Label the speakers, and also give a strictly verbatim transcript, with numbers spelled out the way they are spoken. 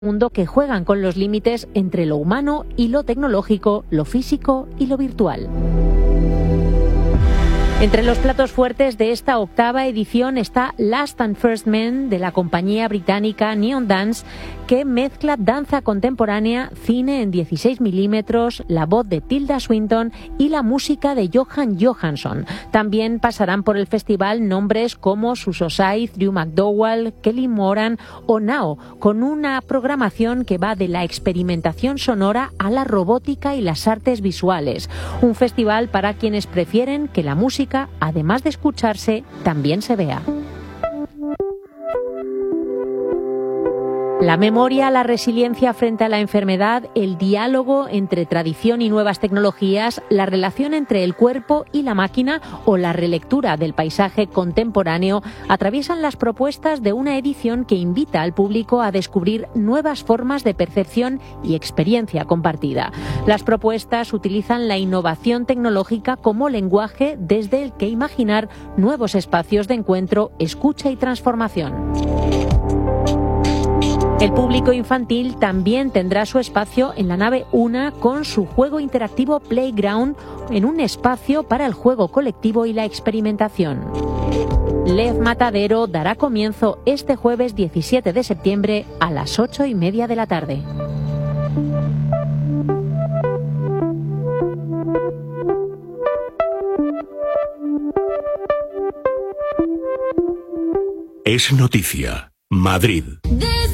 Speaker 1: mundo que juegan con los límites entre lo humano y lo tecnológico, lo físico y lo virtual. Entre los platos fuertes de esta octava edición está Last and First Men de la compañía británica Neon Dance, que mezcla danza contemporánea, cine en dieciséis milímetros, la voz de Tilda Swinton y la música de Johan Johansson. También pasarán por el festival nombres como Suso Saiz, Drew McDowall, Kelly Moran o Nao, con una programación que va de la experimentación sonora a la robótica y las artes visuales. Un festival para quienes prefieren que la música, además de escucharse, también se vea. La memoria, la resiliencia frente a la enfermedad, el diálogo entre tradición y nuevas tecnologías, la relación entre el cuerpo y la máquina o la relectura del paisaje contemporáneo atraviesan las propuestas de una edición que invita al público a descubrir nuevas formas de percepción y experiencia compartida. Las propuestas utilizan la innovación tecnológica como lenguaje desde el que imaginar nuevos espacios de encuentro, escucha y transformación. El público infantil también tendrá su espacio en la nave Una con su juego interactivo Playground, en un espacio para el juego colectivo y la experimentación. Lev Matadero dará comienzo este jueves diecisiete de septiembre a las ocho y media de la tarde.
Speaker 2: Es noticia. Madrid.